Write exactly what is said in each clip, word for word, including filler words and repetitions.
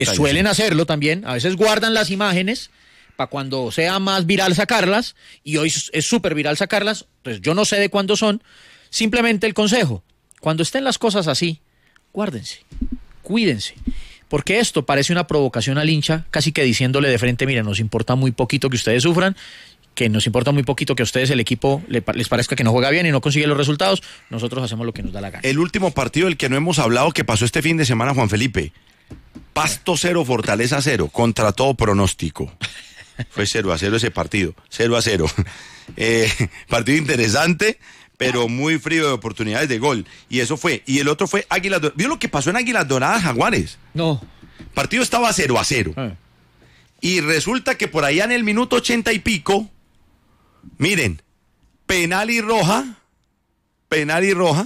suelen hacerlo también, a veces guardan las imágenes para cuando sea más viral sacarlas, y hoy es súper viral sacarlas, entonces yo no sé de cuándo son. Simplemente el consejo, cuando estén las cosas así, guárdense, cuídense, porque esto parece una provocación al hincha, casi que diciéndole de frente, miren, nos importa muy poquito que ustedes sufran, que nos importa muy poquito que a ustedes el equipo les parezca que no juega bien y no consigue los resultados, nosotros hacemos lo que nos da la gana. El último partido del que no hemos hablado, que pasó este fin de semana, Juan Felipe, Pasto cero, Fortaleza cero, contra todo pronóstico. Fue cero a cero ese partido, cero a cero. Eh, partido interesante, pero muy frío de oportunidades de gol. Y eso fue. Y el otro fue Águilas Doradas. ¿Vio lo que pasó en Águilas Doradas, Jaguares? No. Partido estaba cero a cero. Eh. Y resulta que por allá en el minuto ochenta y pico, miren, penal y roja, penal y roja,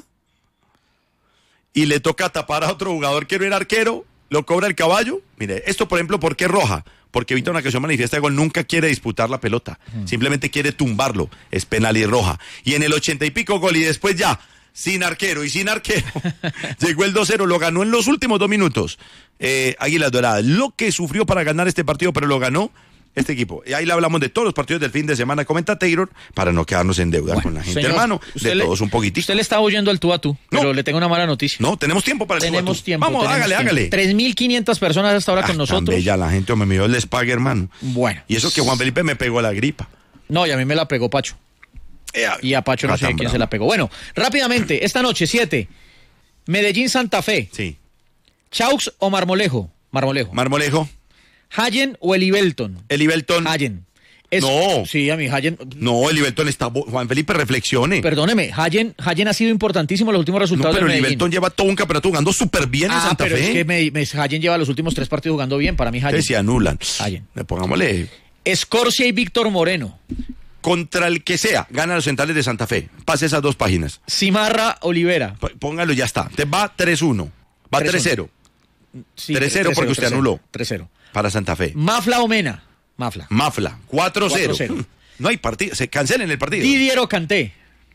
y le toca tapar a otro jugador que no era arquero, lo cobra el caballo. Mire, esto por ejemplo, ¿por qué roja? Porque Víctor Nacación manifiesta de gol, nunca quiere disputar la pelota, mm. simplemente quiere tumbarlo, es penal y roja. Y en el ochenta y pico gol, y después ya, sin arquero y sin arquero, llegó el dos cero, lo ganó en los últimos dos minutos. Eh, Águilas Doradas, lo que sufrió para ganar este partido, pero lo ganó este equipo. Y ahí le hablamos de todos los partidos del fin de semana, comenta Taylor, para no quedarnos en deuda bueno, con la gente, señor, hermano, de le, todos un poquitito. Usted le está oyendo al tú a tú, pero no, le tengo una mala noticia. No, tenemos tiempo para el Tenemos tú a tú. tiempo. Vamos, tenemos hágale, tiempo. hágale. tres mil quinientas personas hasta ahora ah, con nosotros. Ya la gente me miró, les pague, hermano. Bueno. Y eso que Juan Felipe me pegó la gripa. No, y a mí me la pegó Pacho. Eh, y a Pacho no sé quién bravo. se la pegó. Bueno, rápidamente, esta noche, siete. Medellín Santa Fe. Sí. Chaux o Marmolejo. Marmolejo. Marmolejo. Hayen o Elibelton. Elibelton. Hayen. Es, no. Sí, a mí Hayen. No, Elibelton está. Juan Felipe, reflexione. Perdóneme, Hayen, Hayen ha sido importantísimo en los últimos resultados. No, pero de Medellín. Elibelton lleva todo un campeonato jugando súper bien ah, en Santa pero Fe. Es que me, me, Hayen lleva los últimos tres partidos jugando bien. Para mí, Hayen. Se anulan. Hayen. Pongámosle. Escorcia y Víctor Moreno. Contra el que sea, gana los centrales de Santa Fe. Pase esas dos páginas. Cimarra Olivera. P- póngalo, ya está. Te va tres uno. Va tres cero. Sí, tres cero porque usted anuló. tres cero. Para Santa Fe. Mafla o Mena. Mafla. Mafla. cuatro cero. No hay partido. Se cancelen el partido. Didier o Kanté.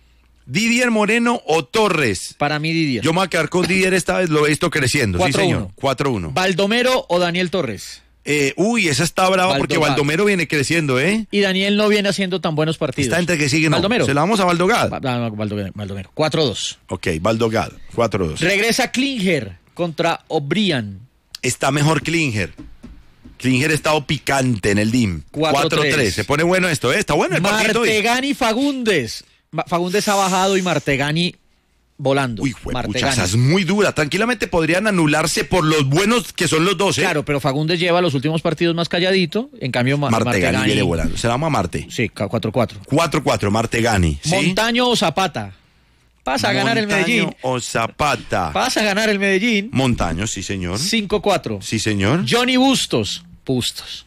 Didier Moreno o Torres. Para mí Didier. Yo me voy a quedar con Didier, esta vez lo he visto creciendo. cuatro uno. Sí, señor. cuatro uno. Baldomero o Daniel Torres. Eh, uy, esa está brava Baldogar. Porque Baldomero viene creciendo, ¿eh? Y Daniel no viene haciendo tan buenos partidos. Está entre que sigue, no. Baldomero. Se la vamos a Baldogar. Baldomero. Baldomero. cuatro dos. Ok, Baldogar. cuatro dos. Regresa Klinger contra O'Brien. Está mejor Klinger. Klinger ha estado picante en el D I M. cuatro tres. Se pone bueno esto, ¿eh? Está bueno el partido. Martegani Fagundes. Fagundes ha bajado y Martegani volando. Uy, pucha, esa es muy dura. Tranquilamente podrían anularse por los buenos que son los dos, ¿eh? Claro, pero Fagundes lleva los últimos partidos más calladito. En cambio, Ma- Martegani, Martegani viene volando. Se llama Marte. Sí, cuatro cuatro. cuatro cuatro, Martegani. ¿Sí? Montaño o Zapata. Pasa a ganar Montaño el Medellín. o Zapata. Pasa a ganar el Medellín. Montaño, sí, señor. cinco cuatro. Sí, señor. Johnny Bustos. Bustos.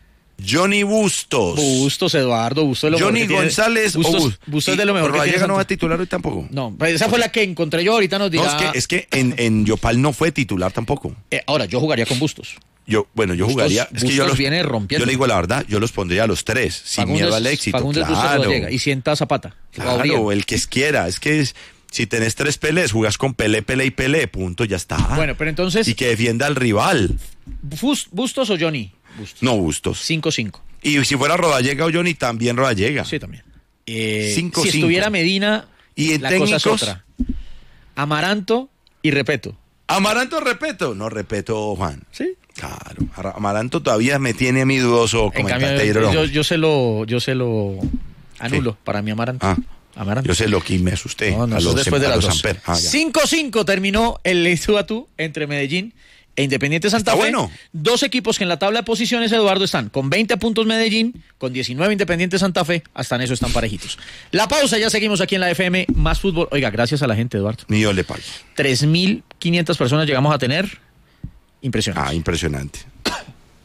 Johnny Bustos. Bustos, Eduardo. Bustos de lo Johnny mejor González. Bustos, o Bus- Bustos de lo mejor. Rodallega no va a titular hoy tampoco. No, esa fue la que encontré yo. Ahorita nos dirá. No, es que, es que en, en Yopal no fue titular tampoco. Eh, ahora, yo jugaría con Bustos. Yo, bueno, yo Bustos- jugaría. Es que yo Bustos los, viene rompiendo. yo le digo la verdad, yo los pondría a los tres, sin Fagundes, miedo al éxito. Fagundes, Bustos, claro, Rodallega. Y sienta a Zapata. claro, el que quiera. Es que es, si tenés tres Pelés, jugás con Pelé, Pelé y Pelé, punto, ya está. Bueno, pero entonces. Y que defienda al rival. Bus- ¿Bustos o Johnny? Bustos. No Bustos. cinco cinco. Y si fuera Rodallega o Johnny, también Rodallega. Sí, también. Eh, Cinco, si cinco. estuviera Medina, ¿Y en la cosa es técnicos? otra. Amaranto y Repeto. Amaranto, Repeto. No, Repeto, Juan. Sí. Claro, Ara- Amaranto todavía me tiene a mí dudoso En como cambio, el yo, yo se lo, yo se lo anulo. Sí. Para mí Amaranto. Ah, Amaranto. yo sé lo que me asusté. No, no, a eso los, después de a las los dos. Amper. Ah, ya. cinco cinco terminó el tú a tú entre Medellín e Independiente Santa Está Fe. bueno. Dos equipos que en la tabla de posiciones, Eduardo, están con veinte puntos Medellín, con diecinueve Independiente Santa Fe. Hasta en eso están parejitos. La pausa, ya seguimos aquí en la F M. Más fútbol. Oiga, gracias a la gente, Eduardo. Ni yo le pago. tres mil quinientas personas llegamos a tener. Impresionante. Ah, impresionante.